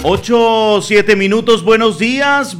8:07. Buenos días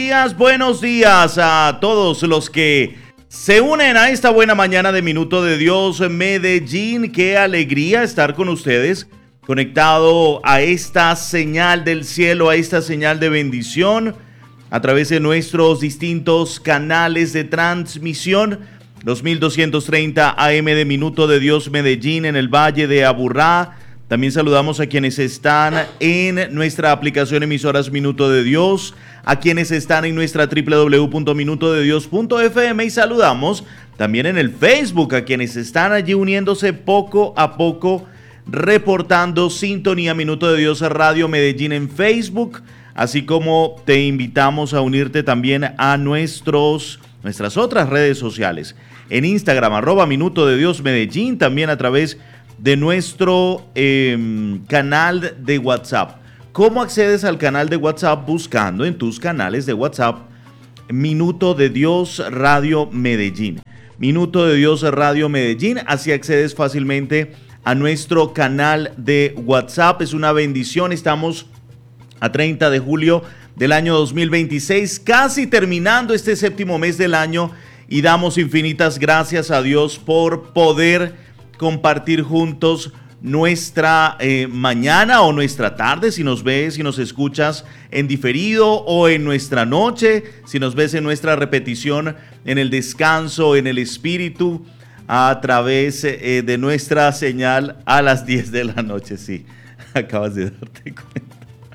a todos los que se unen a esta buena mañana de Minuto de Dios Medellín. Qué alegría estar con ustedes, conectado a esta señal del cielo, a esta señal de bendición, a través de nuestros distintos canales de transmisión. Los 1230 AM de Minuto de Dios Medellín en el Valle de Aburrá. También saludamos a quienes están en nuestra aplicación Emisoras Minuto de Dios, a quienes están en nuestra www.minutodedios.fm, y saludamos también en el Facebook a quienes están allí uniéndose poco a poco, reportando sintonía Minuto de Dios Radio Medellín en Facebook, así como te invitamos a unirte también a nuestras otras redes sociales, en Instagram, @Minuto de Dios Medellín, también a través de nuestro canal de WhatsApp. ¿Cómo accedes al canal de WhatsApp? Buscando en tus canales de WhatsApp Minuto de Dios Radio Medellín. Minuto de Dios Radio Medellín, así accedes fácilmente a nuestro canal de WhatsApp. Es una bendición, estamos a 30 de julio del año 2026, casi terminando este séptimo mes del año, y damos infinitas gracias a Dios por poder compartir juntos nuestra mañana o nuestra tarde, si nos ves, si nos escuchas en diferido, o en nuestra noche, si nos ves en nuestra repetición, en el descanso, en el espíritu, a través de nuestra señal a las 10 de la noche. Sí, acabas de darte cuenta.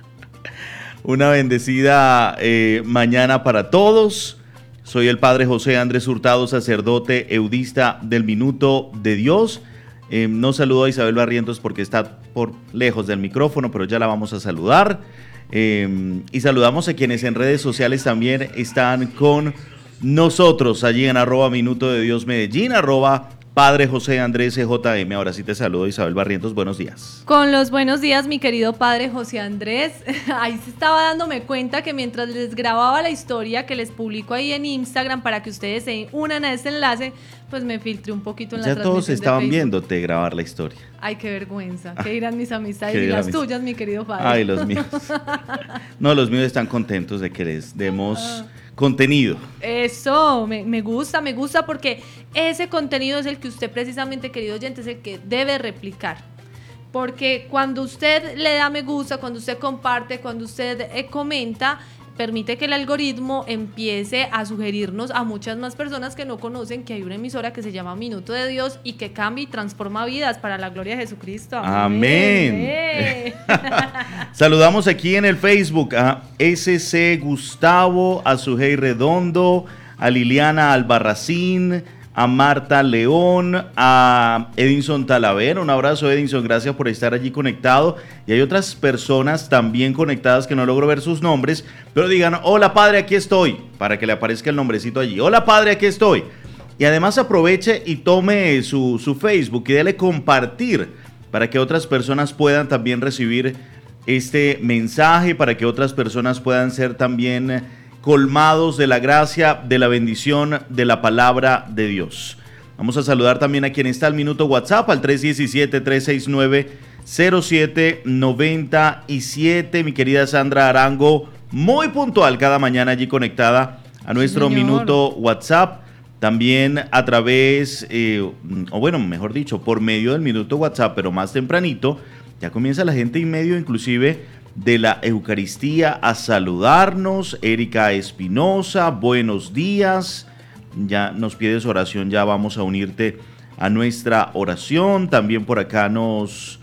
Una bendecida mañana para todos. Soy el Padre José Andrés Hurtado, sacerdote eudista del Minuto de Dios. No saludo a Isabel Barrientos porque está por lejos del micrófono, pero ya la vamos a saludar. Y saludamos a quienes en redes sociales también están con nosotros, allí en @Minuto de Dios Medellín, Padre José Andrés JM. Ahora sí te saludo, Isabel Barrientos, buenos días. Con los buenos días, mi querido Padre José Andrés. Ahí se estaba dándome cuenta que mientras les grababa la historia que les publico ahí en Instagram para que ustedes se unan a este enlace, pues me filtré un poquito en la transmisión. Ya todos estaban viéndote grabar la historia. Ay, qué vergüenza. ¿Qué dirán mis amistades y las tuyas, mi querido Padre? Ay, los míos. No, los míos están contentos de que les demos contenido. Eso, me gusta porque ese contenido es el que usted precisamente, querido oyente, es el que debe replicar. Porque cuando usted le da me gusta, cuando usted comparte, cuando usted comenta, permite que el algoritmo empiece a sugerirnos a muchas más personas que no conocen que hay una emisora que se llama Minuto de Dios y que cambia y transforma vidas para la gloria de Jesucristo. Amén. Saludamos aquí en el Facebook a SC Gustavo, a Sujei Redondo, a Liliana Albarracín, a Marta León, a Edinson Talavera. Un abrazo, Edinson, gracias por estar allí conectado. Y hay otras personas también conectadas que no logro ver sus nombres, pero digan: hola Padre, aquí estoy, para que le aparezca el nombrecito allí. Hola Padre, aquí estoy. Y además aproveche y tome su Facebook y dele compartir para que otras personas puedan también recibir este mensaje, para que otras personas puedan ser también colmados de la gracia, de la bendición, de la palabra de Dios. Vamos a saludar también a quien está al minuto WhatsApp, al 317-369-0797. Mi querida Sandra Arango, muy puntual cada mañana allí conectada a nuestro minuto WhatsApp. También a través, o bueno, mejor dicho, por medio del minuto WhatsApp, pero más tempranito, ya comienza la gente en medio inclusive de la Eucaristía a saludarnos. Erika Espinosa, buenos días. Ya nos pides oración, ya vamos a unirte a nuestra oración. También por acá nos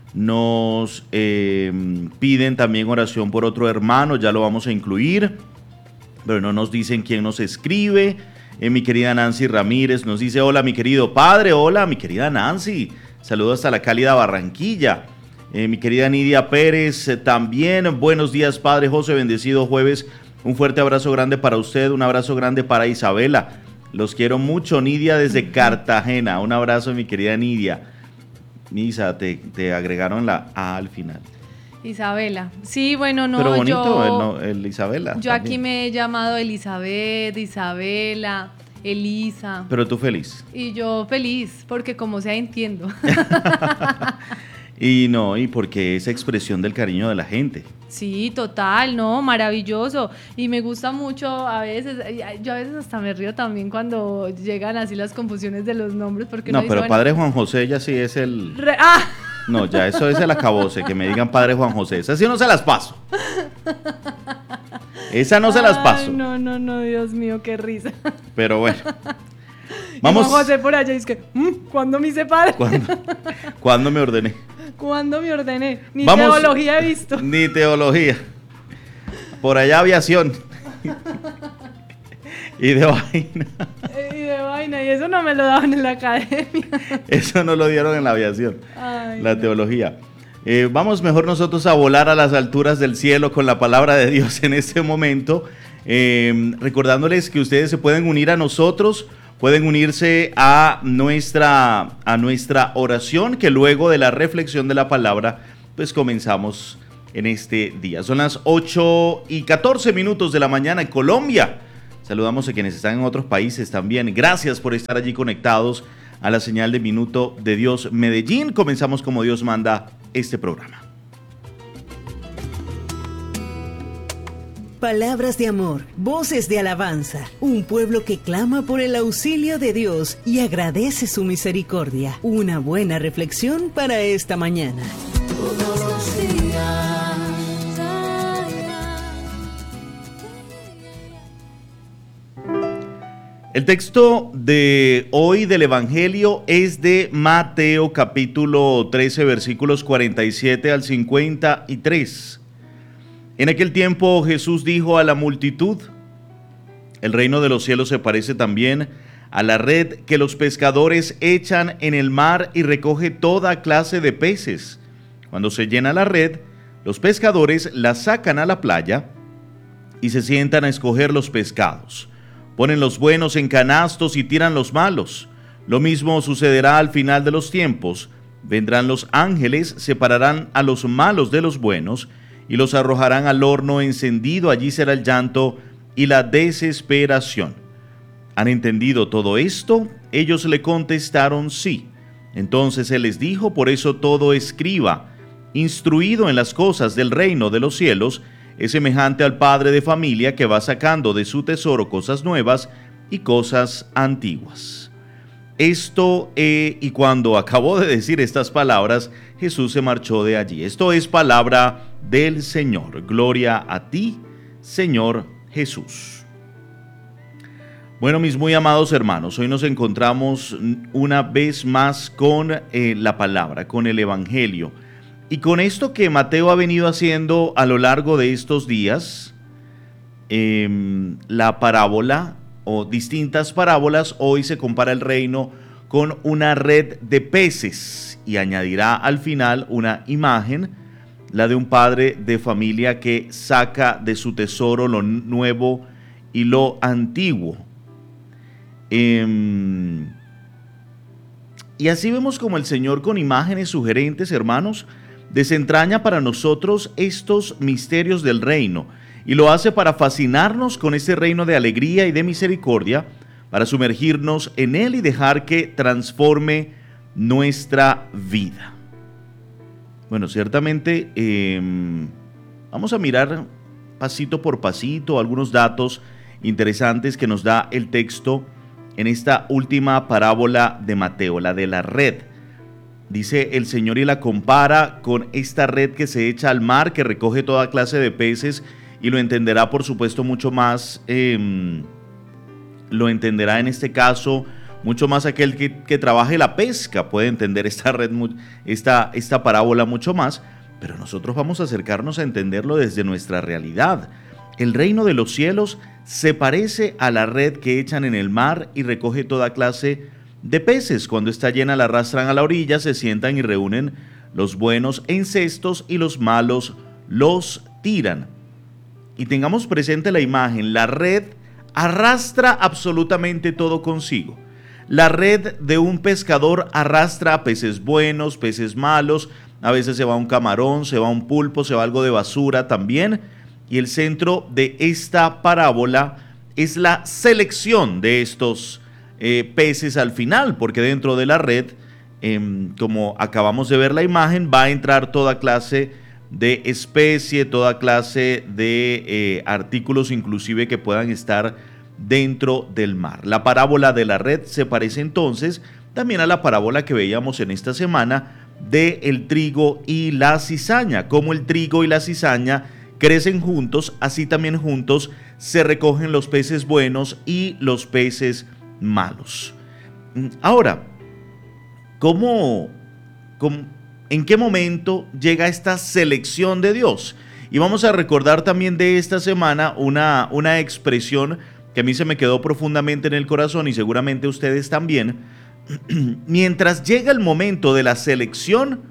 piden también oración por otro hermano, ya lo vamos a incluir, pero no nos dicen quién nos escribe. Mi querida Nancy Ramírez nos dice: hola mi querido Padre. Hola mi querida Nancy, saludos hasta la cálida Barranquilla. Mi querida Nidia Pérez, también buenos días Padre José, bendecido jueves, un fuerte abrazo grande para usted, un abrazo grande para Isabela, los quiero mucho. Nidia desde Cartagena, un abrazo mi querida Nidia. Misa, te agregaron la A al final. Isabela, sí, bueno, no, pero bonito el Isabela. Yo también. Aquí me he llamado Elizabeth, Isabela, Elisa. Pero tú feliz. Y yo feliz, porque como sea entiendo. Y no, y porque esa expresión del cariño de la gente. Sí, total, no, maravilloso. Y me gusta mucho a veces, yo a veces hasta me río también cuando llegan así las confusiones de los nombres. Porque No, uno dice, pero bueno, Padre Juan José ya sí es el... ¡Ah! No, ya eso es el acabose, que me digan Padre Juan José. Esa sí no se las paso. Esa no se las paso. Ay, no, Dios mío, qué risa. Pero bueno. Vamos. Y Juan José por allá dice que, ¿cuándo me hice padre? ¿Cuándo me ordené? ¿Cuándo me ordené? Ni Vamos, teología he visto. Ni teología. Por allá aviación. Y de vaina. Y de vaina, y eso no me lo daban en la academia. Eso no lo dieron en la aviación. Ay, la no. teología. Vamos mejor nosotros a volar a las alturas del cielo con la palabra de Dios en este momento. Recordándoles que ustedes se pueden unir a nosotros. Pueden unirse a nuestra oración, que luego de la reflexión de la palabra, pues comenzamos en este día. Son las 8:14 de la mañana en Colombia. Saludamos a quienes están en otros países también. Gracias por estar allí conectados a la señal de Minuto de Dios Medellín. Comenzamos como Dios manda este programa. Palabras de amor, voces de alabanza, un pueblo que clama por el auxilio de Dios y agradece su misericordia. Una buena reflexión para esta mañana. Todos los días. El texto de hoy del Evangelio es de Mateo capítulo 13 versículos 47 al 53. En aquel tiempo Jesús dijo a la multitud: el reino de los cielos se parece también a la red que los pescadores echan en el mar y recoge toda clase de peces. Cuando se llena la red, los pescadores la sacan a la playa y se sientan a escoger los pescados. Ponen los buenos en canastos y tiran los malos. Lo mismo sucederá al final de los tiempos. Vendrán los ángeles, separarán a los malos de los buenos y los arrojarán al horno encendido. Allí será el llanto y la desesperación. ¿Han entendido todo esto? Ellos le contestaron sí. Entonces él les dijo: por eso todo escriba, instruido en las cosas del reino de los cielos, es semejante al padre de familia que va sacando de su tesoro cosas nuevas y cosas antiguas. Y cuando acabó de decir estas palabras, Jesús se marchó de allí. Esto es palabra del Señor. Gloria a ti, Señor Jesús. Bueno, mis muy amados hermanos, hoy nos encontramos una vez más con la palabra, con el Evangelio. Y con esto que Mateo ha venido haciendo a lo largo de estos días, la parábola o distintas parábolas, hoy se compara el reino con una red de peces y añadirá al final una imagen, la de un padre de familia que saca de su tesoro lo nuevo y lo antiguo. Y así vemos como el Señor, con imágenes sugerentes, hermanos, desentraña para nosotros estos misterios del reino y lo hace para fascinarnos con este reino de alegría y de misericordia, para sumergirnos en él y dejar que transforme nuestra vida. Bueno, ciertamente vamos a mirar pasito por pasito algunos datos interesantes que nos da el texto en esta última parábola de Mateo, la de la red. Dice el Señor y la compara con esta red que se echa al mar, que recoge toda clase de peces, y lo entenderá, por supuesto, mucho más, lo entenderá en este caso mucho más aquel que trabaje la pesca, puede entender esta red, esta parábola mucho más, pero nosotros vamos a acercarnos a entenderlo desde nuestra realidad. El reino de los cielos se parece a la red que echan en el mar y recoge toda clase de peces. Cuando está llena la arrastran a la orilla, se sientan y reúnen los buenos en cestos y los malos los tiran. Y tengamos presente la imagen: la red arrastra absolutamente todo consigo. La red de un pescador arrastra peces buenos, peces malos, a veces se va un camarón, se va un pulpo, se va algo de basura también. Y el centro de esta parábola es la selección de estos peces al final, porque dentro de la red como acabamos de ver la imagen, va a entrar toda clase de especie, toda clase de artículos inclusive que puedan estar dentro del mar. La parábola de la red se parece entonces también a la parábola que veíamos en esta semana de el trigo y la cizaña. Como el trigo y la cizaña crecen juntos, así también juntos se recogen los peces buenos y los peces malos. Ahora, ¿en qué momento llega esta selección de Dios? Y vamos a recordar también de esta semana una expresión que a mí se me quedó profundamente en el corazón y seguramente ustedes también. Mientras llega el momento de la selección,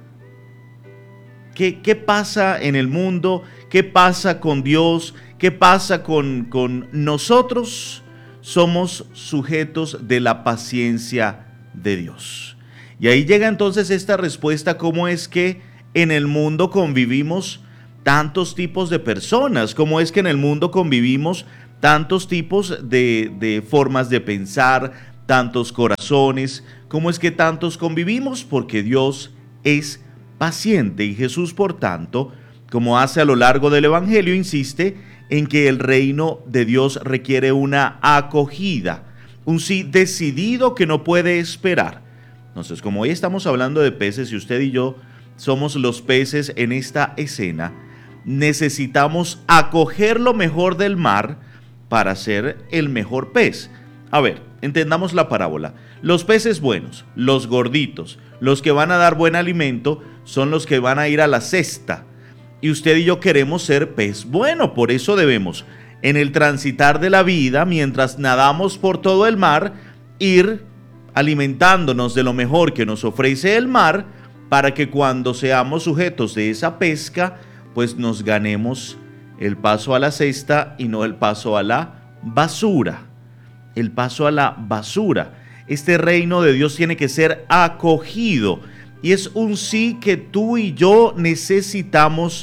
¿qué pasa en el mundo? ¿Qué pasa con Dios? ¿Qué pasa con nosotros? Somos sujetos de la paciencia de Dios. Y ahí llega entonces esta respuesta: ¿cómo es que en el mundo convivimos tantos tipos de personas? ¿Cómo es que en el mundo convivimos tantos tipos de formas de pensar, tantos corazones? ¿Cómo es que tantos convivimos? Porque Dios es paciente y Jesús, por tanto, como hace a lo largo del Evangelio, insiste en que el reino de Dios requiere una acogida, un sí decidido que no puede esperar. Entonces, como hoy estamos hablando de peces y usted y yo somos los peces en esta escena, necesitamos acoger lo mejor del mar para ser el mejor pez. A ver, entendamos la parábola. Los peces buenos, los gorditos, los que van a dar buen alimento, son los que van a ir a la cesta. Y usted y yo queremos ser pez bueno, por eso debemos, en el transitar de la vida, mientras nadamos por todo el mar, ir alimentándonos de lo mejor que nos ofrece el mar, para que cuando seamos sujetos de esa pesca, pues nos ganemos el paso a la cesta y no el paso a la basura. El paso a la basura. Este reino de Dios tiene que ser acogido y es un sí que tú y yo necesitamos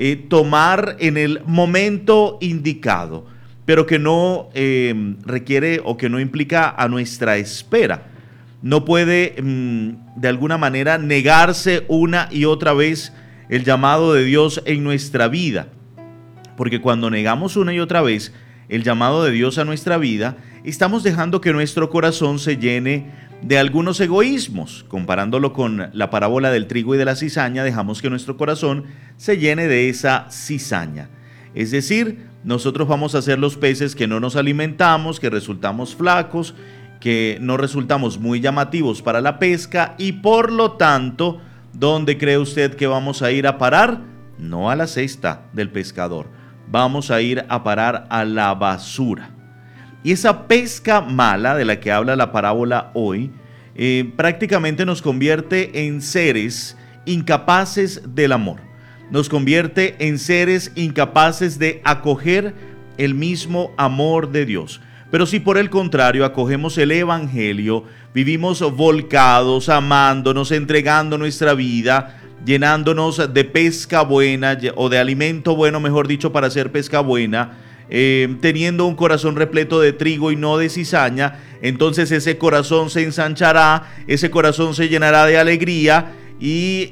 tomar en el momento indicado, pero que no requiere o que no implica a nuestra espera. No puede de alguna manera negarse una y otra vez el llamado de Dios en nuestra vida, porque cuando negamos una y otra vez el llamado de Dios a nuestra vida, estamos dejando que nuestro corazón se llene de algunos egoísmos. Comparándolo con la parábola del trigo y de la cizaña, dejamos que nuestro corazón se llene de esa cizaña. Es decir, nosotros vamos a ser los peces que no nos alimentamos, que resultamos flacos, que no resultamos muy llamativos para la pesca y por lo tanto, ¿dónde cree usted que vamos a ir a parar? No a la cesta del pescador, vamos a ir a parar a la basura. Y esa pesca mala de la que habla la parábola hoy, prácticamente nos convierte en seres incapaces del amor. Nos convierte en seres incapaces de acoger el mismo amor de Dios. Pero si por el contrario acogemos el Evangelio, vivimos volcados, amándonos, entregando nuestra vida, llenándonos de pesca buena o de alimento bueno, mejor dicho, para hacer pesca buena, teniendo un corazón repleto de trigo y no de cizaña, entonces ese corazón se ensanchará, ese corazón se llenará de alegría y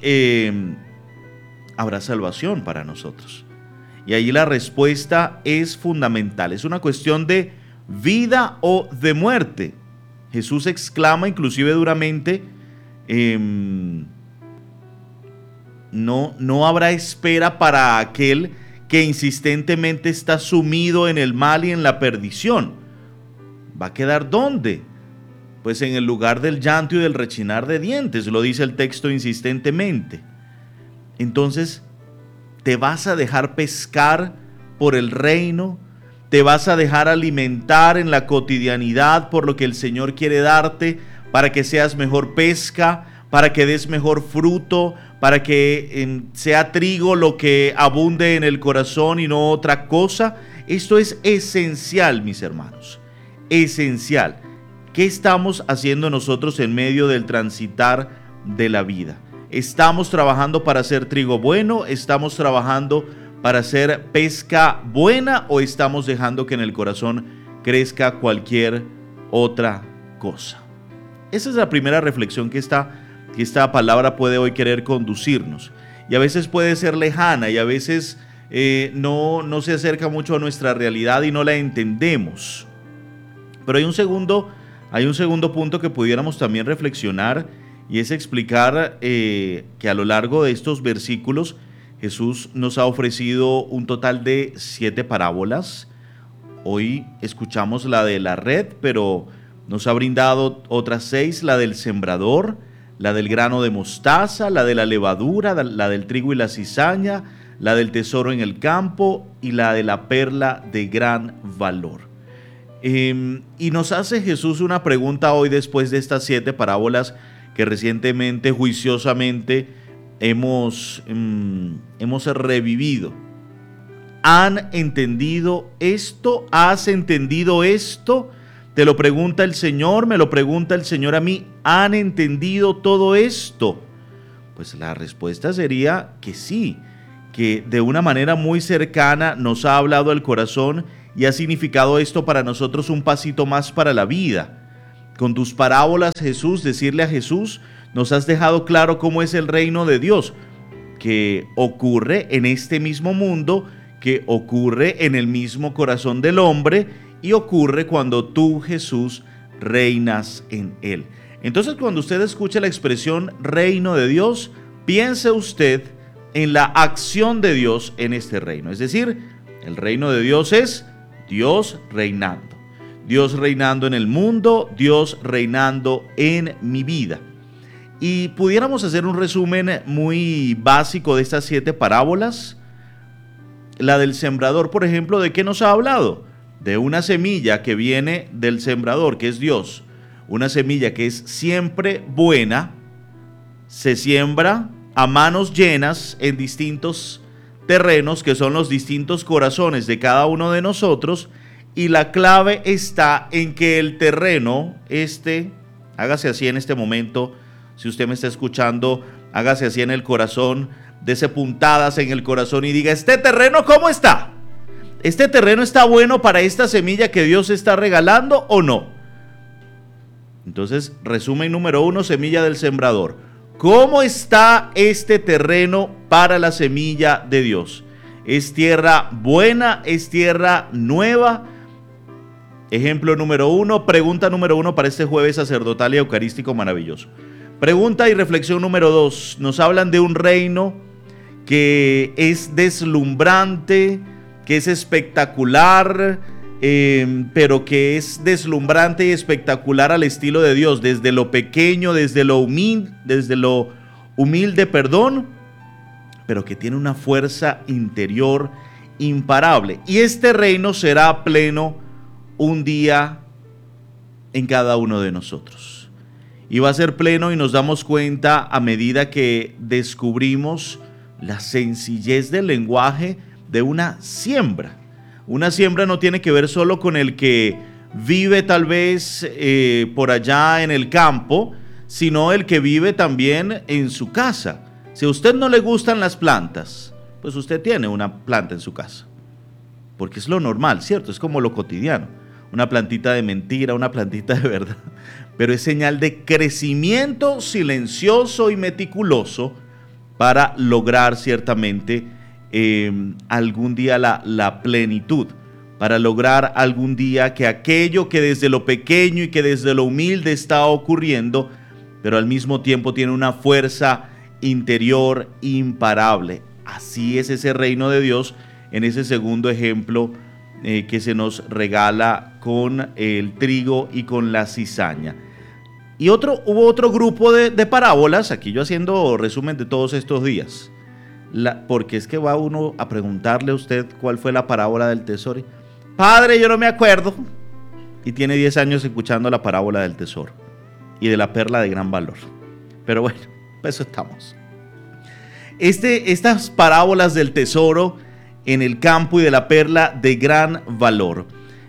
habrá salvación para nosotros. Y ahí la respuesta es fundamental, es una cuestión de vida o de muerte. Jesús exclama inclusive duramente, no habrá espera para aquel que insistentemente está sumido en el mal y en la perdición. ¿Va a quedar dónde? Pues en el lugar del llanto y del rechinar de dientes, lo dice el texto insistentemente. Entonces, ¿te vas a dejar pescar por el reino? ¿Te vas a dejar alimentar en la cotidianidad por lo que el Señor quiere darte para que seas mejor pesca, para que des mejor fruto, para que sea trigo lo que abunde en el corazón y no otra cosa? Esto es esencial, mis hermanos, esencial. ¿Qué estamos haciendo nosotros en medio del transitar de la vida? ¿Estamos trabajando para hacer trigo bueno? ¿Estamos trabajando para hacer pesca buena? ¿O estamos dejando que en el corazón crezca cualquier otra cosa? Esa es la primera reflexión que esta que esta palabra puede hoy querer conducirnos. Y a veces puede ser lejana y a veces no se acerca mucho a nuestra realidad y no la entendemos. Pero hay un segundo punto que pudiéramos también reflexionar, y es explicar que a lo largo de estos versículos Jesús nos ha ofrecido un total de 7 parábolas. Hoy escuchamos la de la red, pero nos ha brindado otras 6, la del sembrador, la del grano de mostaza, la de la levadura, la del trigo y la cizaña, la del tesoro en el campo y la de la perla de gran valor. Y nos hace Jesús una pregunta hoy después de estas 7 parábolas que recientemente, juiciosamente, hemos revivido. ¿Han entendido esto? ¿Has entendido esto? Te lo pregunta el Señor, me lo pregunta el Señor a mí. ¿Han entendido todo esto? Pues la respuesta sería que sí, que de una manera muy cercana nos ha hablado el corazón y ha significado esto para nosotros un pasito más para la vida. Con tus parábolas, Jesús, decirle a Jesús, nos has dejado claro cómo es el reino de Dios, que ocurre en este mismo mundo, que ocurre en el mismo corazón del hombre y ocurre cuando tú, Jesús, reinas en él. Entonces, cuando usted escuche la expresión reino de Dios, piense usted en la acción de Dios en este reino. Es decir, el reino de Dios es Dios reinando. Dios reinando en el mundo, Dios reinando en mi vida. Y pudiéramos hacer un resumen muy básico de estas 7 parábolas. La del sembrador, por ejemplo, ¿de qué nos ha hablado? De una semilla que viene del sembrador, que es Dios. Una semilla que es siempre buena, se siembra a manos llenas en distintos terrenos, que son los distintos corazones de cada uno de nosotros. Y la clave está en que el terreno, hágase así en este momento, si usted me está escuchando, hágase así en el corazón, dese puntadas en el corazón y diga, ¿este terreno cómo está? ¿Este terreno está bueno para esta semilla que Dios está regalando o no? Entonces, resumen número 1, semilla del sembrador. ¿Cómo está este terreno para la semilla de Dios? ¿Es tierra buena? ¿Es tierra nueva? Ejemplo número 1, pregunta número 1 para este jueves sacerdotal y eucarístico maravilloso. Pregunta y reflexión número 2. Nos hablan de un reino que es deslumbrante, que es espectacular, pero que es deslumbrante y espectacular al estilo de Dios, desde lo pequeño, desde lo humilde, pero que tiene una fuerza interior imparable. Y este reino será pleno un día en cada uno de nosotros. Y va a ser pleno y nos damos cuenta a medida que descubrimos la sencillez del lenguaje de una siembra. Una siembra no tiene que ver solo con el que vive tal vez por allá en el campo, sino el que vive también en su casa. Si a usted no le gustan las plantas, pues usted tiene una planta en su casa. Porque es lo normal, ¿cierto? Es como lo cotidiano. Una plantita de mentira, una plantita de verdad. Pero es señal de crecimiento silencioso y meticuloso para lograr ciertamente algún día la plenitud, para lograr algún día que aquello que desde lo pequeño y que desde lo humilde está ocurriendo, pero al mismo tiempo tiene una fuerza interior imparable. Así es ese reino de Dios en ese segundo ejemplo que se nos regala con el trigo y con la cizaña. Y hubo otro grupo de parábolas, aquí yo haciendo resumen de todos estos días, porque es que va uno a preguntarle a usted cuál fue la parábola del tesoro. Padre, yo no me acuerdo. Y tiene 10 años escuchando la parábola del tesoro y de la perla de gran valor. Pero bueno, pues eso estamos. Estas parábolas del tesoro en el campo y de la perla de gran valor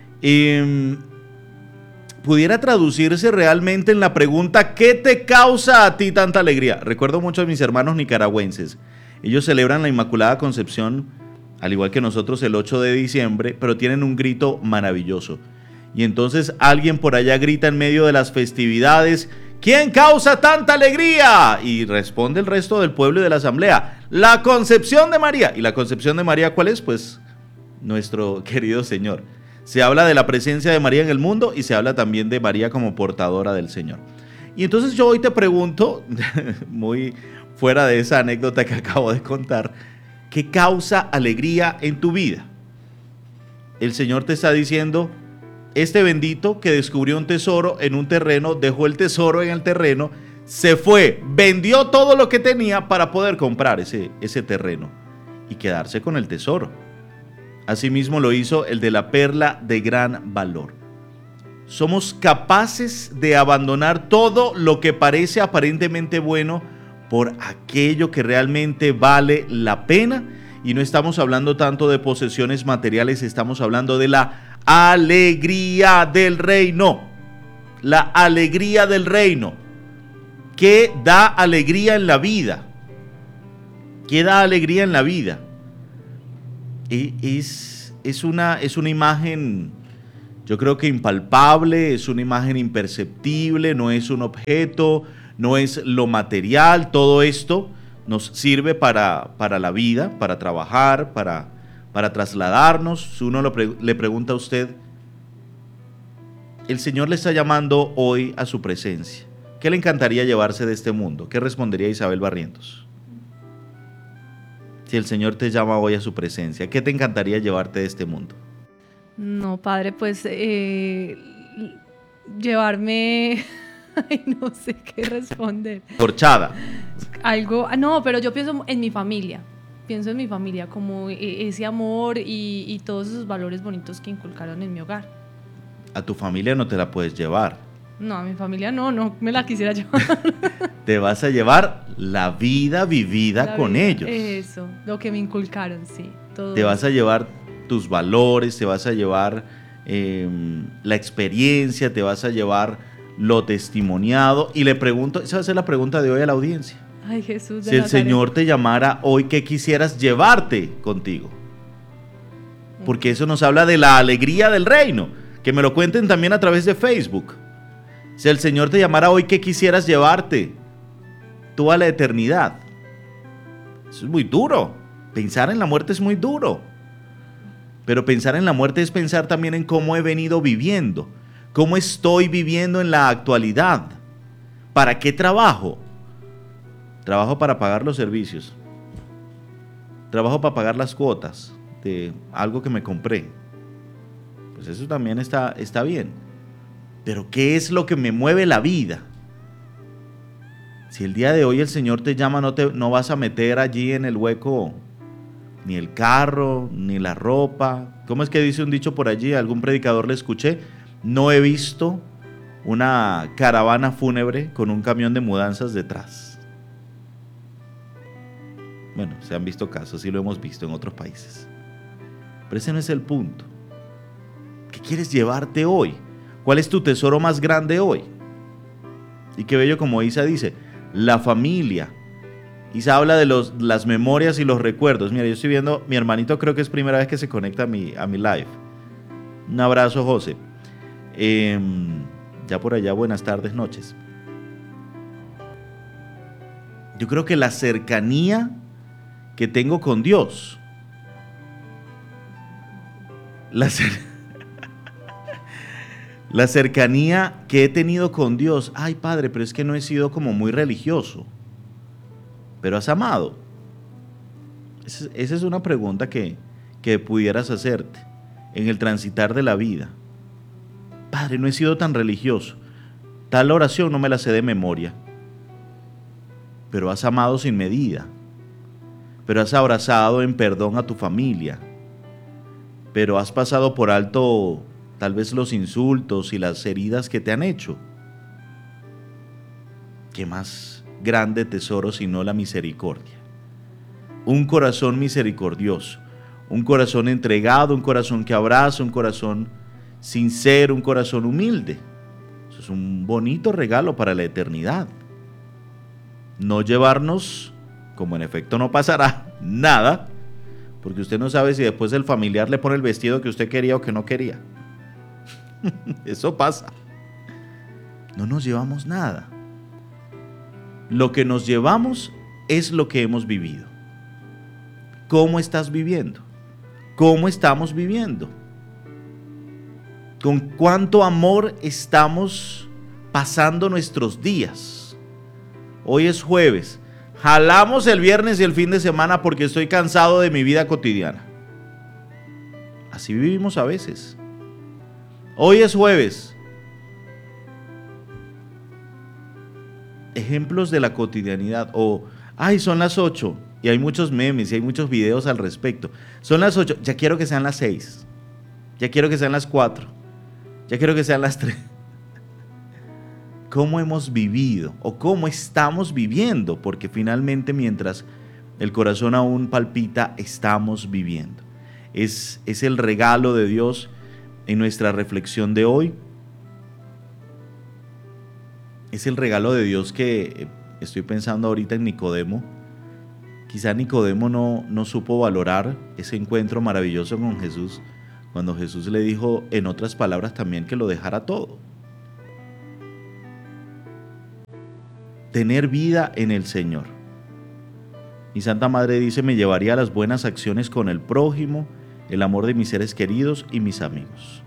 pudiera traducirse realmente en la pregunta: ¿qué te causa a ti tanta alegría? Recuerdo mucho a mis hermanos nicaragüenses. Ellos celebran la Inmaculada Concepción, al igual que nosotros, el 8 de diciembre, pero tienen un grito maravilloso. Y entonces alguien por allá grita en medio de las festividades ¿quién causa tanta alegría? Y responde el resto del pueblo y de la asamblea, la concepción de María. ¿Y la concepción de María cuál es? Pues nuestro querido Señor. Se habla de la presencia de María en el mundo y se habla también de María como portadora del Señor. Y entonces yo hoy te pregunto, muy fuera de esa anécdota que acabo de contar, ¿qué causa alegría en tu vida? El Señor te está diciendo, este bendito que descubrió un tesoro en un terreno, dejó el tesoro en el terreno, se fue, vendió todo lo que tenía para poder comprar ese terreno y quedarse con el tesoro. Asimismo lo hizo el de la perla de gran valor. Somos capaces de abandonar todo lo que parece aparentemente bueno por aquello que realmente vale la pena. Y no estamos hablando tanto de posesiones materiales, estamos hablando de la alegría del reino. La alegría del reino. ¿Qué da alegría en la vida? ¿Qué da alegría en la vida? Es una imagen, yo creo que impalpable, es una imagen imperceptible, no es un objeto, no es lo material. Todo esto nos sirve para la vida, para trabajar, para trasladarnos. Si uno le pregunta a usted, el Señor le está llamando hoy a su presencia, ¿qué le encantaría llevarse de este mundo? ¿Qué respondería Isabel Barrientos? Si el Señor te llama hoy a su presencia, ¿qué te encantaría llevarte de este mundo? No, padre, pues llevarme, ay, no sé qué responder. Corchada. Algo, no, pero yo pienso en mi familia. Pienso en mi familia, como ese amor y todos esos valores bonitos que inculcaron en mi hogar. A tu familia no te la puedes llevar. No, a mi familia no me la quisiera llevar. Te vas a llevar la vida vivida con ellos. Eso, lo que me inculcaron, sí. Todo te vas a llevar tus valores, te vas a llevar la experiencia, te vas a llevar lo testimoniado. Y le pregunto, esa va a ser la pregunta de hoy a la audiencia. Ay, Jesús de Si el Nazaret. Señor te llamara hoy, ¿qué quisieras llevarte contigo? Porque eso nos habla de la alegría del reino. Que me lo cuenten también a través de Facebook. Si el Señor te llamara hoy, ¿qué quisieras llevarte tú a la eternidad? Eso es muy duro. Pensar en la muerte es muy duro. Pero pensar en la muerte es pensar también en cómo he venido viviendo. Cómo estoy viviendo en la actualidad. ¿Para qué trabajo? Trabajo para pagar los servicios. Trabajo para pagar las cuotas de algo que me compré. Pues eso también está bien. Pero ¿qué es lo que me mueve la vida? Si el día de hoy el Señor te llama, no vas a meter allí en el hueco ni el carro, ni la ropa. ¿Cómo es que dice un dicho por allí? Algún predicador le escuché. No he visto una caravana fúnebre con un camión de mudanzas detrás. Bueno, se han visto casos, sí lo hemos visto en otros países. Pero ese no es el punto. ¿Qué quieres llevarte hoy? ¿Cuál es tu tesoro más grande hoy? Y qué bello como Isa dice, la familia. Isa habla de las memorias y los recuerdos. Mira, yo estoy viendo, mi hermanito creo que es primera vez que se conecta a mi live. Un abrazo, José. Ya por allá, buenas tardes, noches. Yo creo que la cercanía que tengo con Dios, la cercanía que he tenido con Dios. Ay, Padre, pero es que no he sido como muy religioso. Pero has amado. Esa es una pregunta que pudieras hacerte en el transitar de la vida. Padre, no he sido tan religioso. Tal oración no me la sé de memoria. Pero has amado sin medida. Pero has abrazado en perdón a tu familia. Pero has pasado por alto tal vez los insultos y las heridas que te han hecho. ¿Qué más grande tesoro sino la misericordia? Un corazón misericordioso, un corazón entregado, un corazón que abraza, un corazón sincero, un corazón humilde. Eso es un bonito regalo para la eternidad. No llevarnos, como en efecto no pasará nada, porque usted no sabe si después el familiar le pone el vestido que usted quería o que no quería. Eso pasa. No nos llevamos nada. Lo que nos llevamos es lo que hemos vivido. ¿Cómo estás viviendo? ¿Cómo estamos viviendo? ¿Con cuánto amor estamos pasando nuestros días? Hoy es jueves. Jalamos el viernes y el fin de semana porque estoy cansado de mi vida cotidiana. Así vivimos a veces. Hoy es jueves. Ejemplos de la cotidianidad. Son las 8 y hay muchos memes y hay muchos videos al respecto. Son las 8, ya quiero que sean las 6. Ya quiero que sean las 4. Ya quiero que sean las 3. ¿Cómo hemos vivido o cómo estamos viviendo? Porque finalmente, mientras el corazón aún palpita, estamos viviendo. Es el regalo de Dios en nuestra reflexión de hoy. Es el regalo de Dios que estoy pensando ahorita en Nicodemo. Quizá Nicodemo no supo valorar ese encuentro maravilloso con Jesús, cuando Jesús le dijo, en otras palabras también, que lo dejara todo. Tener vida en el Señor. Mi Santa Madre dice, me llevaría a las buenas acciones con el prójimo, el amor de mis seres queridos y mis amigos.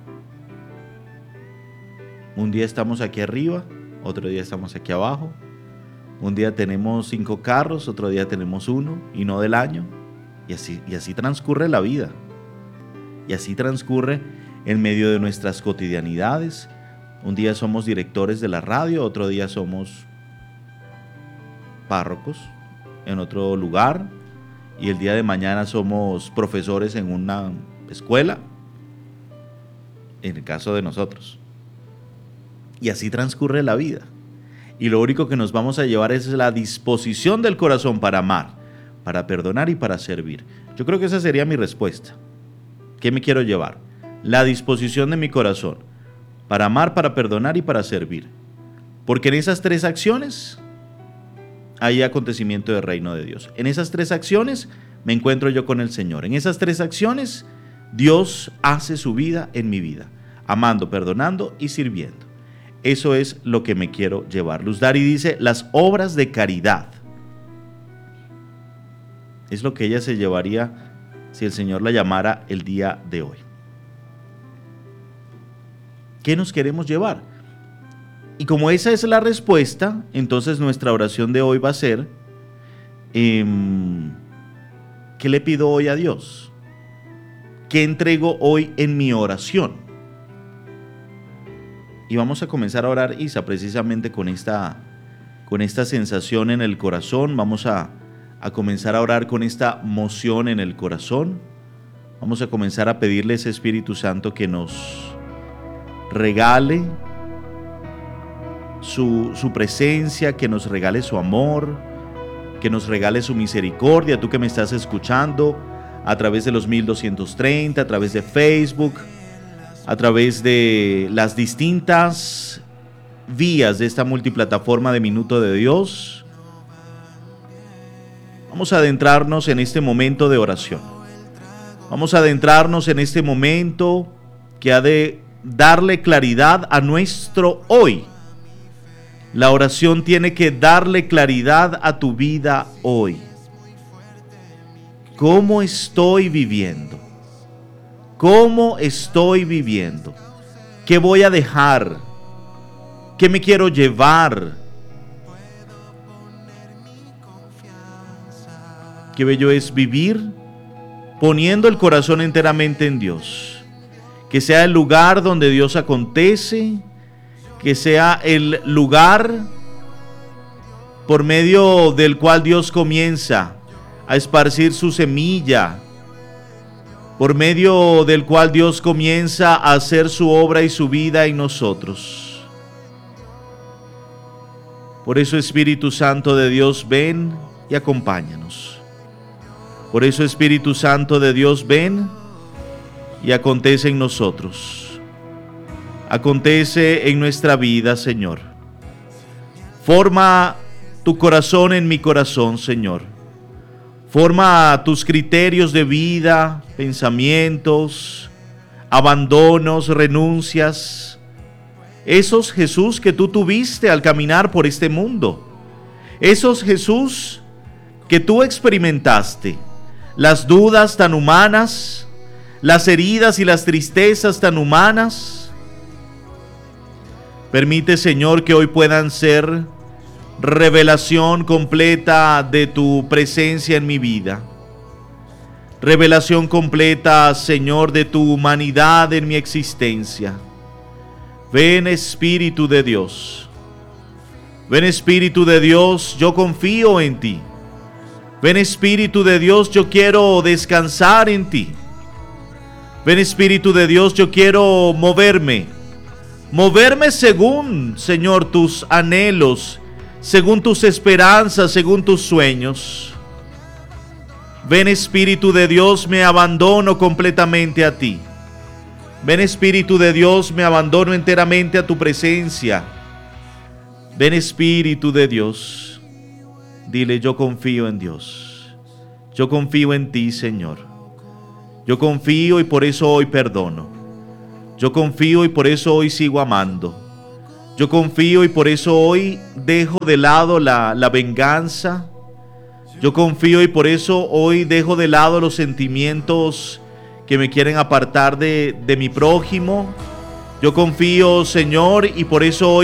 Un día estamos aquí arriba, otro día estamos aquí abajo. Un día tenemos 5 carros, otro día tenemos 1 y no del año. Y así transcurre la vida. Y así transcurre en medio de nuestras cotidianidades. Un día somos directores de la radio, otro día somos párrocos en otro lugar. Y el día de mañana somos profesores en una escuela, en el caso de nosotros. Y así transcurre la vida. Y lo único que nos vamos a llevar es la disposición del corazón para amar, para perdonar y para servir. Yo creo que esa sería mi respuesta. ¿Qué me quiero llevar? La disposición de mi corazón para amar, para perdonar y para servir. Porque en esas 3 acciones hay acontecimiento del reino de Dios. En esas 3 acciones me encuentro yo con el Señor. En esas 3 acciones Dios hace su vida en mi vida, amando, perdonando y sirviendo. Eso es lo que me quiero llevar. Luz Dari dice, las obras de caridad. Es lo que ella se llevaría si el Señor la llamara el día de hoy. ¿Qué nos queremos llevar? Y como esa es la respuesta, entonces nuestra oración de hoy va a ser, ¿qué le pido hoy a Dios? ¿Qué entrego hoy en mi oración? Y vamos a comenzar a orar, Isa, precisamente con esta sensación en el corazón. Vamos a comenzar a orar con esta moción en el corazón. Vamos a comenzar a pedirle a ese Espíritu Santo que nos regale su presencia, que nos regale su amor, que nos regale su misericordia. Tú que me estás escuchando a través de los 1230, a través de Facebook, a través de las distintas vías de esta multiplataforma de Minuto de Dios. Vamos a adentrarnos en este momento de oración. Vamos a adentrarnos en este momento que ha de darle claridad a nuestro hoy. La oración tiene que darle claridad a tu vida hoy. ¿Cómo estoy viviendo? ¿Cómo estoy viviendo? ¿Qué voy a dejar? ¿Qué me quiero llevar? Qué bello es vivir poniendo el corazón enteramente en Dios. Que sea el lugar donde Dios acontece, que sea el lugar por medio del cual Dios comienza a esparcir su semilla, por medio del cual Dios comienza a hacer su obra y su vida en nosotros. Por eso, Espíritu Santo de Dios, ven y acompáñanos. Por eso, Espíritu Santo de Dios, ven y acontece en nosotros. Acontece en nuestra vida, Señor. Forma tu corazón en mi corazón, Señor. Forma tus criterios de vida, pensamientos, abandonos, renuncias. Esos, Jesús, que tú tuviste al caminar por este mundo. Esos, Jesús, que tú experimentaste, las dudas tan humanas, las heridas y las tristezas tan humanas. Permite, Señor, que hoy puedan ser revelación completa de tu presencia en mi vida. Revelación completa, Señor, de tu humanidad en mi existencia. Ven, Espíritu de Dios. Ven, Espíritu de Dios, yo confío en ti. Ven, Espíritu de Dios, yo quiero descansar en ti. Ven, Espíritu de Dios, yo quiero moverme según, Señor, tus anhelos, según tus esperanzas, según tus sueños. Ven, Espíritu de Dios, me abandono completamente a ti. Ven, Espíritu de Dios, me abandono enteramente a tu presencia. Ven, Espíritu de Dios. Dile, yo confío en Dios. Yo confío en ti, Señor. Yo confío y por eso hoy perdono. Yo confío y por eso hoy sigo amando. Yo confío y por eso hoy dejo de lado la venganza. Yo confío y por eso hoy dejo de lado los sentimientos que me quieren apartar de mi prójimo. Yo confío, Señor, y por eso hoy